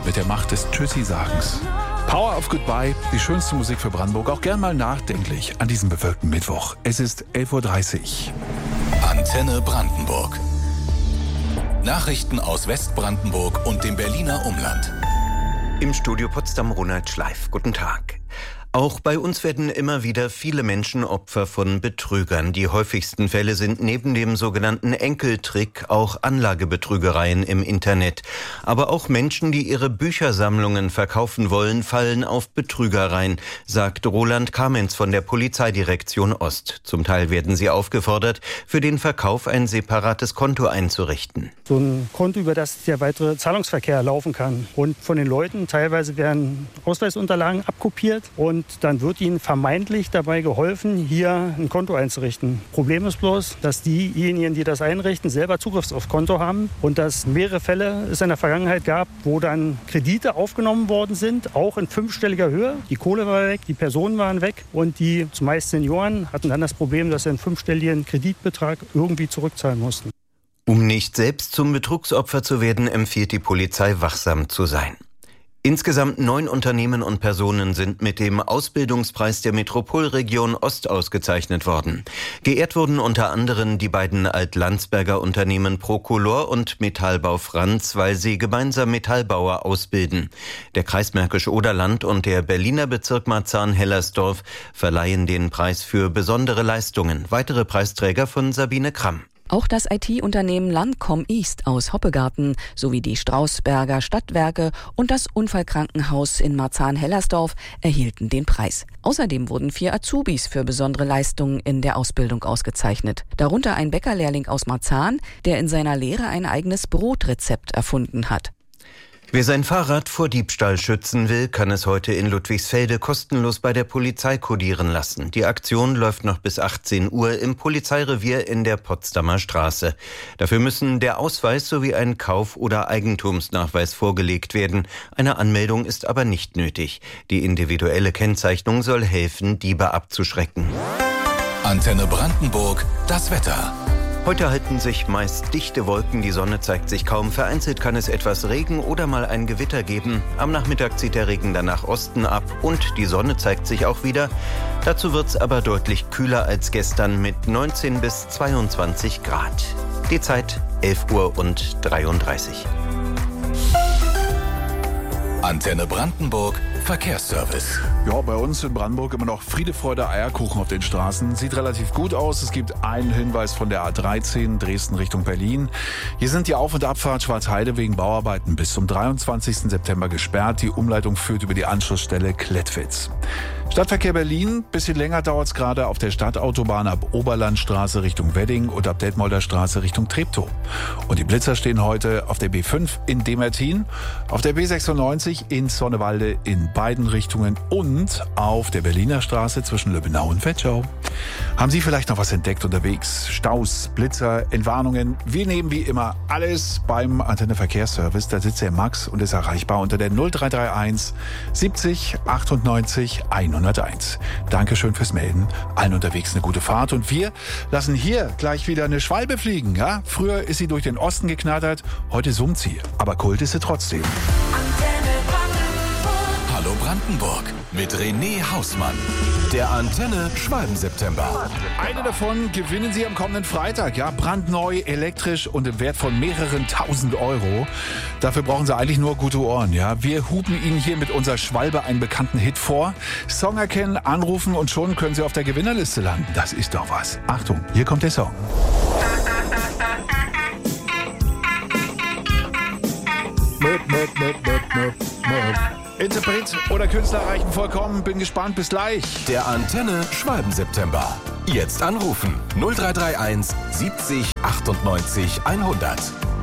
mit der Macht des Tschüssi-Sagens. Power of Goodbye, die schönste Musik für Brandenburg, auch gern mal nachdenklich an diesem bewölkten Mittwoch. Es ist 11:30 Uhr. Antenne Brandenburg. Nachrichten aus Westbrandenburg und dem Berliner Umland. Im Studio Potsdam Ronald Schleif. Guten Tag. Auch bei uns werden immer wieder viele Menschen Opfer von Betrügern. Die häufigsten Fälle sind neben dem sogenannten Enkeltrick auch Anlagebetrügereien im Internet. Aber auch Menschen, die ihre Büchersammlungen verkaufen wollen, fallen auf Betrügereien, sagt Roland Kamenz von der Polizeidirektion Ost. Zum Teil werden sie aufgefordert, für den Verkauf ein separates Konto einzurichten. So ein Konto, über das der weitere Zahlungsverkehr laufen kann. Und von den Leuten teilweise werden Ausweisunterlagen abkopiert und dann wird ihnen vermeintlich dabei geholfen, hier ein Konto einzurichten. Problem ist bloß, dass diejenigen, die das einrichten, selber Zugriff aufs Konto haben und dass mehrere Fälle es in der Vergangenheit gab, wo dann Kredite aufgenommen worden sind, auch in 5-stelliger Höhe. Die Kohle war weg, die Personen waren weg und die zumeist Senioren hatten dann das Problem, dass sie einen 5-stelligen Kreditbetrag irgendwie zurückzahlen mussten. Um nicht selbst zum Betrugsopfer zu werden, empfiehlt die Polizei, wachsam zu sein. Insgesamt 9 Unternehmen und Personen sind mit dem Ausbildungspreis der Metropolregion Ost ausgezeichnet worden. Geehrt wurden unter anderem die beiden Alt-Landsberger Unternehmen Procolor und Metallbau Franz, weil sie gemeinsam Metallbauer ausbilden. Der Kreis Märkisch-Oderland und der Berliner Bezirk Marzahn-Hellersdorf verleihen den Preis für besondere Leistungen. Weitere Preisträger von Sabine Kramm. Auch das IT-Unternehmen Landcom East aus Hoppegarten sowie die Strausberger Stadtwerke und das Unfallkrankenhaus in Marzahn-Hellersdorf erhielten den Preis. Außerdem wurden 4 Azubis für besondere Leistungen in der Ausbildung ausgezeichnet. Darunter ein Bäckerlehrling aus Marzahn, der in seiner Lehre ein eigenes Brotrezept erfunden hat. Wer sein Fahrrad vor Diebstahl schützen will, kann es heute in Ludwigsfelde kostenlos bei der Polizei kodieren lassen. Die Aktion läuft noch bis 18 Uhr im Polizeirevier in der Potsdamer Straße. Dafür müssen der Ausweis sowie ein Kauf- oder Eigentumsnachweis vorgelegt werden. Eine Anmeldung ist aber nicht nötig. Die individuelle Kennzeichnung soll helfen, Diebe abzuschrecken. Antenne Brandenburg, das Wetter. Heute halten sich meist dichte Wolken, die Sonne zeigt sich kaum. Vereinzelt kann es etwas Regen oder mal ein Gewitter geben. Am Nachmittag zieht der Regen dann nach Osten ab und die Sonne zeigt sich auch wieder. Dazu wird's aber deutlich kühler als gestern mit 19 bis 22 Grad. Die Zeit 11:33 Uhr. Antenne Brandenburg, Verkehrsservice. Ja, bei uns in Brandenburg immer noch Friede, Freude, Eierkuchen auf den Straßen. Sieht relativ gut aus. Es gibt einen Hinweis von der A13 Dresden Richtung Berlin. Hier sind die Auf- und Abfahrt Schwarzheide wegen Bauarbeiten bis zum 23. September gesperrt. Die Umleitung führt über die Anschlussstelle Klettwitz. Stadtverkehr Berlin, bisschen länger dauert's gerade auf der Stadtautobahn ab Oberlandstraße Richtung Wedding und ab Detmolder Straße Richtung Treptow. Und die Blitzer stehen heute auf der B5 in Demertin, auf der B96 in Sonnewalde in beiden Richtungen und auf der Berliner Straße zwischen Lübbenau und Vetschau. Haben Sie vielleicht noch was entdeckt unterwegs? Staus, Blitzer, Entwarnungen? Wir nehmen wie immer alles beim Antenne Verkehrsservice. Da sitzt der Max und ist erreichbar unter der 0331 70 98 101. Dankeschön fürs Melden. Allen unterwegs eine gute Fahrt. Und wir lassen hier gleich wieder eine Schwalbe fliegen. Ja? Früher ist sie durch den Osten geknattert, heute summt sie. Aber Kult ist sie trotzdem. Hallo Brandenburg mit René Hausmann. Der Antenne Schwalben-September. Eine davon gewinnen Sie am kommenden Freitag. Ja, brandneu, elektrisch und im Wert von mehreren tausend Euro. Dafür brauchen Sie eigentlich nur gute Ohren. Ja, wir hupen Ihnen hier mit unserer Schwalbe einen bekannten Hit vor. Song erkennen, anrufen und schon können Sie auf der Gewinnerliste landen. Das ist doch was. Achtung, hier kommt der Song. Interpret oder Künstler reichen vollkommen. Bin gespannt. Bis gleich. Der Antenne Schwalben-September. Jetzt anrufen 0331 70 98 100.